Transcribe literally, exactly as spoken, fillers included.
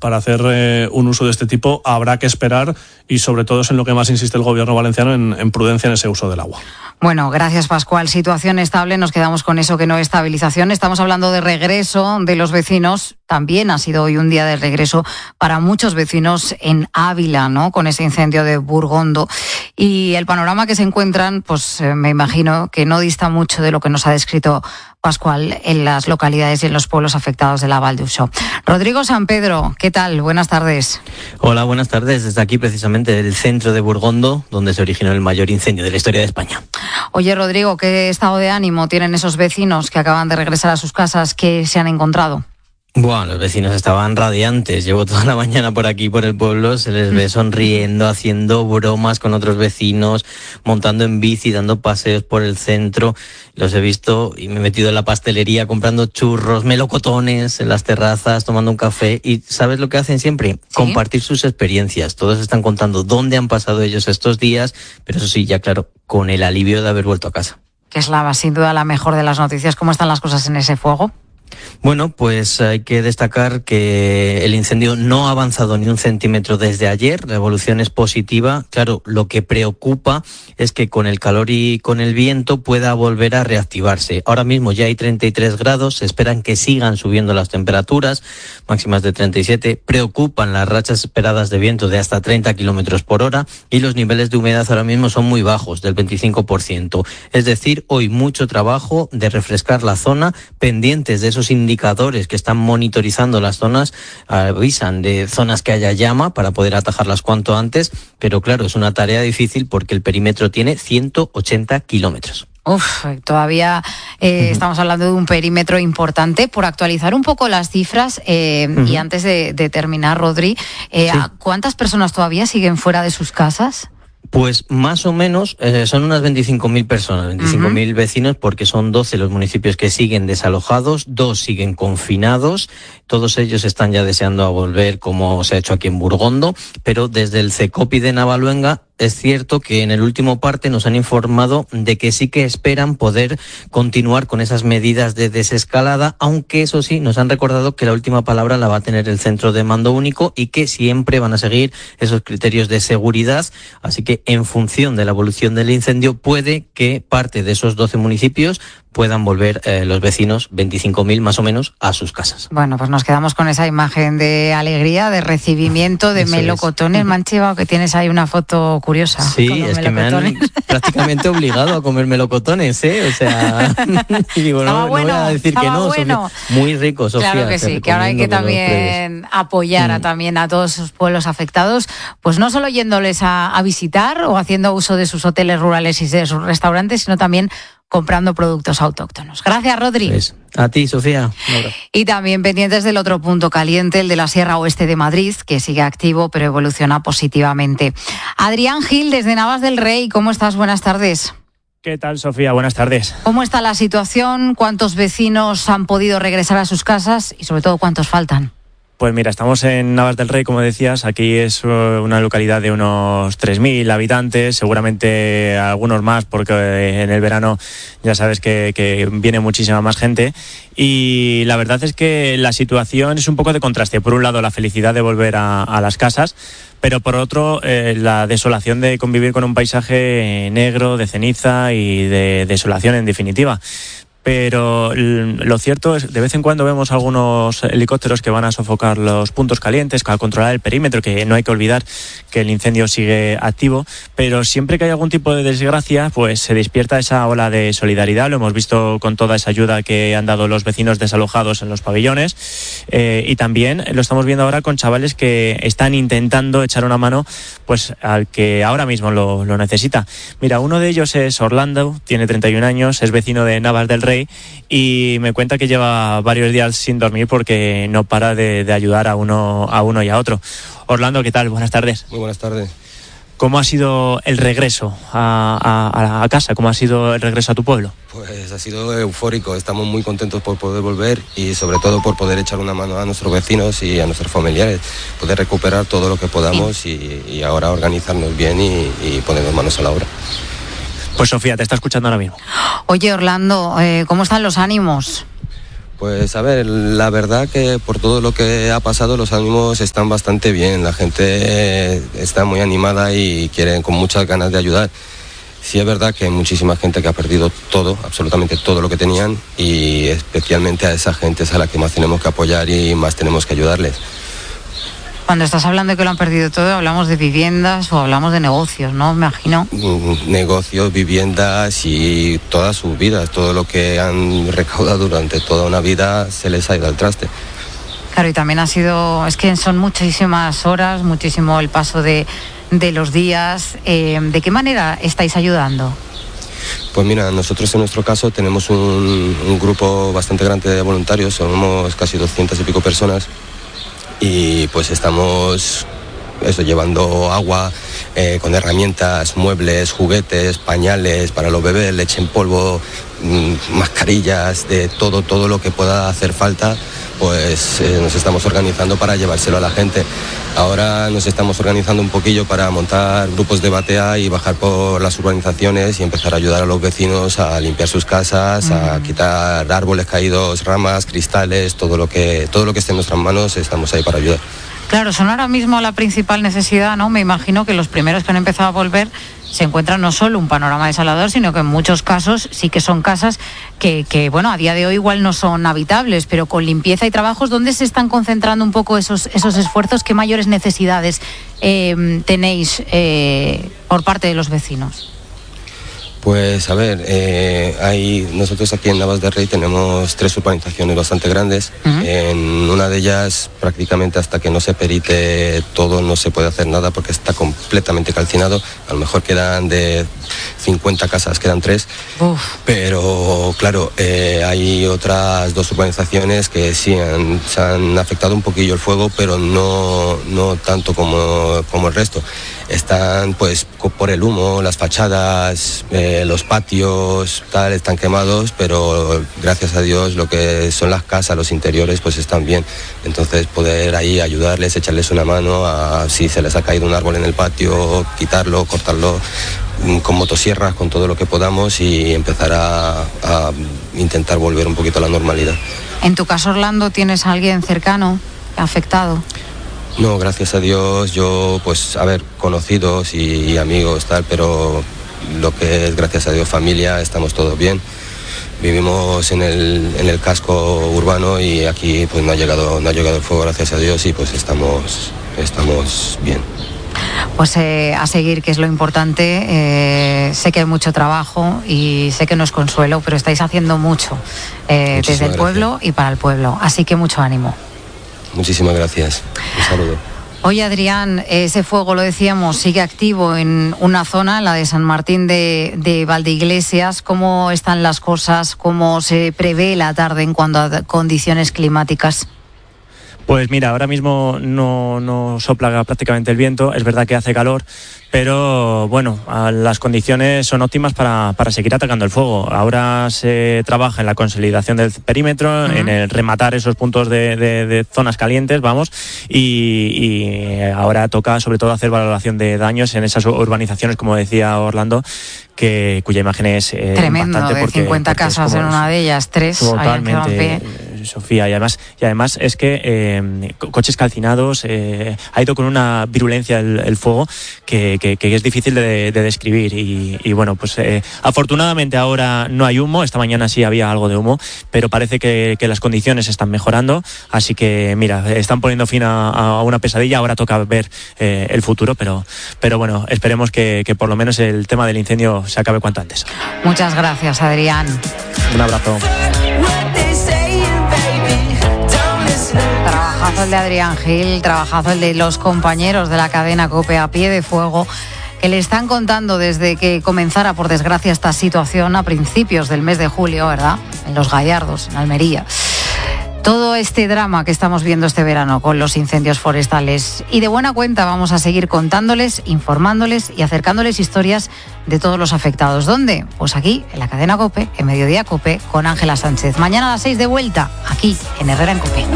para hacer eh, un uso de este tipo habrá que esperar, y sobre todo es en lo que más insiste el gobierno valenciano, en, en prudencia en ese uso del agua. Bueno, gracias Pascual. Situación estable, nos quedamos con eso, que no es estabilización. Estamos hablando de regreso de los vecinos. También ha sido hoy un día de regreso para muchos vecinos en Ávila, ¿no? Con ese incendio de Burgondo. Y el panorama que se encuentran, pues eh, me imagino que no dista mucho de lo que nos ha descrito Pascual en las localidades y en los pueblos afectados de la Val d'Uixó. Rodrigo San Pedro, ¿qué tal? Buenas tardes. Hola, buenas tardes. Desde aquí, precisamente, del centro de Burgondo, donde se originó el mayor incendio de la historia de España. Oye, Rodrigo, ¿qué estado de ánimo tienen esos vecinos que acaban de regresar a sus casas? ¿Qué se han encontrado? Bueno, los vecinos estaban radiantes. Llevo toda la mañana por aquí, por el pueblo. Se les ve sonriendo, haciendo bromas con otros vecinos, montando en bici, dando paseos por el centro. Los he visto y me he metido en la pastelería comprando churros, melocotones en las terrazas, tomando un café. ¿Y sabes lo que hacen siempre? ¿Sí? Compartir sus experiencias. Todos están contando dónde han pasado ellos estos días, pero eso sí, ya claro, con el alivio de haber vuelto a casa. Que es la, sin duda la mejor de las noticias. ¿Cómo están las cosas en ese fuego? Bueno, pues hay que destacar que el incendio no ha avanzado ni un centímetro desde ayer. La evolución es positiva. Claro, lo que preocupa es que con el calor y con el viento pueda volver a reactivarse. Ahora mismo ya hay treinta y tres grados. Se esperan que sigan subiendo las temperaturas, máximas de treinta y siete. Preocupan las rachas esperadas de viento de hasta treinta kilómetros por hora, y los niveles de humedad ahora mismo son muy bajos, del veinticinco por ciento. Es decir, hoy mucho trabajo de refrescar la zona, pendientes de esos indicadores que están monitorizando las zonas, avisan de zonas que haya llama para poder atajarlas cuanto antes, pero claro, es una tarea difícil porque el perímetro tiene ciento ochenta kilómetros. Uf, todavía eh, uh-huh. estamos hablando de un perímetro importante. Por actualizar un poco las cifras, eh, uh-huh. y antes de, de terminar, Rodri, eh, sí. ¿cuántas personas todavía siguen fuera de sus casas? Pues más o menos eh, son unas veinticinco mil personas, veinticinco mil uh-huh. vecinos, porque son doce los municipios que siguen desalojados, dos siguen confinados, todos ellos están ya deseando a volver, como se ha hecho aquí en Burgondo, pero desde el CECOPI de Navaluenga es cierto que en el último parte nos han informado de que sí que esperan poder continuar con esas medidas de desescalada, aunque eso sí, nos han recordado que la última palabra la va a tener el centro de mando único y que siempre van a seguir esos criterios de seguridad, así que en función de la evolución del incendio puede que parte de esos doce municipios puedan volver eh, los vecinos, veinticinco mil más o menos, a sus casas. Bueno, pues nos quedamos con esa imagen de alegría, de recibimiento, de Eso melocotones. Es. Me han chivado que tienes ahí una foto curiosa. Sí, es que me han prácticamente obligado a comer melocotones, ¿eh? O sea, y digo, no, bueno, no voy a decir que no, bueno. Sofía. Muy rico, Sofía. Claro que sí, que ahora hay que, que también apoyar a, también a todos esos pueblos afectados, pues no solo yéndoles a, a visitar o haciendo uso de sus hoteles rurales y de sus restaurantes, sino también comprando productos autóctonos. Gracias, Rodri. Pues, a ti, Sofía. Y también pendientes del otro punto caliente, el de la Sierra Oeste de Madrid, que sigue activo pero evoluciona positivamente. Adrián Gil, desde Navas del Rey, ¿cómo estás? Buenas tardes. ¿Qué tal, Sofía? Buenas tardes. ¿Cómo está la situación? ¿Cuántos vecinos han podido regresar a sus casas? Y sobre todo, ¿cuántos faltan? Pues mira, estamos en Navas del Rey, como decías. Aquí es una localidad de unos tres mil habitantes, seguramente algunos más, porque en el verano ya sabes que, que viene muchísima más gente. Y la verdad es que la situación es un poco de contraste. Por un lado, la felicidad de volver a, a las casas, pero por otro, eh, la desolación de convivir con un paisaje negro, de ceniza y de desolación en definitiva. Pero lo cierto es, de vez en cuando vemos algunos helicópteros que van a sofocar los puntos calientes, a controlar el perímetro, que no hay que olvidar que el incendio sigue activo, pero siempre que hay algún tipo de desgracia, pues se despierta esa ola de solidaridad. Lo hemos visto con toda esa ayuda que han dado los vecinos desalojados en los pabellones, eh, y también lo estamos viendo ahora con chavales que están intentando echar una mano pues al que ahora mismo lo, lo necesita. Mira, uno de ellos es Orlando, tiene treinta y un años, es vecino de Navas del Rey, y me cuenta que lleva varios días sin dormir porque no para de, de ayudar a uno, a uno y a otro. Orlando, ¿qué tal? Buenas tardes. Muy buenas tardes. ¿Cómo ha sido el regreso a, a, a casa? ¿Cómo ha sido el regreso a tu pueblo? Pues ha sido eufórico. Estamos muy contentos por poder volver y sobre todo por poder echar una mano a nuestros vecinos y a nuestros familiares, poder recuperar todo lo que podamos y, y ahora organizarnos bien y, y ponernos manos a la obra. Pues Sofía, te está escuchando ahora mismo. Oye, Orlando, eh, ¿cómo están los ánimos? Pues a ver, la verdad que por todo lo que ha pasado los ánimos están bastante bien, la gente está muy animada y quieren con muchas ganas de ayudar. Sí es verdad que hay muchísima gente que ha perdido todo, absolutamente todo lo que tenían, y especialmente a esa gente es a la que más tenemos que apoyar y más tenemos que ayudarles. Cuando estás hablando de que lo han perdido todo, hablamos de viviendas o hablamos de negocios, ¿no? Me imagino. Negocios, viviendas y todas sus vidas, todo lo que han recaudado durante toda una vida se les ha ido al traste. Claro, y también ha sido, es que son muchísimas horas, muchísimo el paso de, de los días. Eh, ¿De qué manera estáis ayudando? Pues mira, nosotros en nuestro caso tenemos un, un grupo bastante grande de voluntarios, somos casi doscientas y pico personas. Y pues estamos eso, llevando agua, eh, con herramientas, muebles, juguetes, pañales para los bebés, leche en polvo, mmm, mascarillas, de todo, todo lo que pueda hacer falta, pues eh, nos estamos organizando para llevárselo a la gente. Ahora nos estamos organizando un poquillo para montar grupos de batea y bajar por las urbanizaciones y empezar a ayudar a los vecinos a limpiar sus casas, mm. a quitar árboles caídos, ramas, cristales, todo lo que todo lo que esté en nuestras manos, estamos ahí para ayudar. Claro, son ahora mismo la principal necesidad, ¿no? Me imagino que los primeros que han empezado a volver se encuentran no solo un panorama desolador, sino que en muchos casos sí que son casas que, que, bueno, a día de hoy igual no son habitables, pero con limpieza y trabajos, ¿dónde se están concentrando un poco esos, esos esfuerzos? ¿Qué mayores necesidades eh, tenéis eh, por parte de los vecinos? Pues a ver, eh, hay, nosotros aquí en Navas del Rey tenemos tres urbanizaciones bastante grandes. Uh-huh. En una de ellas prácticamente hasta que no se perite todo no se puede hacer nada porque está completamente calcinado. A lo mejor quedan de cincuenta casas, quedan tres. Uf. Pero claro, eh, hay otras dos urbanizaciones que sí han, se han afectado un poquillo el fuego, pero no, no tanto como, como el resto. Están pues por el humo, las fachadas, eh, los patios, tal, están quemados, pero gracias a Dios lo que son las casas, los interiores, pues están bien. Entonces poder ahí ayudarles, echarles una mano a si se les ha caído un árbol en el patio, quitarlo, cortarlo con motosierras, con todo lo que podamos y empezar a, a intentar volver un poquito a la normalidad. En tu caso, Orlando, ¿tienes a alguien cercano afectado? No, gracias a Dios, yo pues, a ver, conocidos y, y amigos, tal, pero lo que es, gracias a Dios, familia, estamos todos bien. Vivimos en el, en el casco urbano y aquí pues no ha llegado, no ha llegado el fuego, gracias a Dios, y pues estamos, estamos bien. Pues eh, a seguir, que es lo importante. Eh, sé que hay mucho trabajo y sé que no es consuelo, pero estáis haciendo mucho eh, desde el pueblo gracias. Y para el pueblo, así que mucho ánimo. Muchísimas gracias. Un saludo. Oye, Adrián, ese fuego, lo decíamos, sigue activo en una zona, la de San Martín de, de Valdeiglesias. ¿Cómo están las cosas? ¿Cómo se prevé la tarde en cuanto a condiciones climáticas? Pues mira, ahora mismo no, no sopla prácticamente el viento, es verdad que hace calor, pero bueno, las condiciones son óptimas para, para seguir atacando el fuego. Ahora se trabaja en la consolidación del perímetro, uh-huh. en el rematar esos puntos de, de, de zonas calientes, vamos, y, y ahora toca sobre todo hacer valoración de daños en esas urbanizaciones, como decía Orlando, que cuya imagen es eh, tremendo, impactante de porque, cincuenta porque casas en una de ellas, tres totalmente, Sofía, y además, y además es que eh, coches calcinados, eh, ha ido con una virulencia el, el fuego que, que, que es difícil de, de describir y, y bueno, pues eh, afortunadamente ahora no hay humo, esta mañana sí había algo de humo, pero parece que, que las condiciones están mejorando, así que mira, están poniendo fin a, a una pesadilla, ahora toca ver eh, el futuro, pero, pero bueno, esperemos que, que por lo menos el tema del incendio se acabe cuanto antes. Muchas gracias, Adrián. Un abrazo. Trabajazo el de Adrián Gil, trabajazo el de los compañeros de la cadena COPE a pie de fuego, que le están contando desde que comenzara, por desgracia, esta situación a principios del mes de julio, ¿verdad? En Los Gallardos, en Almería. Todo este drama que estamos viendo este verano con los incendios forestales. Y de buena cuenta vamos a seguir contándoles, informándoles y acercándoles historias de todos los afectados. ¿Dónde? Pues aquí, en la cadena COPE, en Mediodía COPE, con Ángela Sánchez. Mañana a las seis de vuelta, aquí, en Herrera en COPE.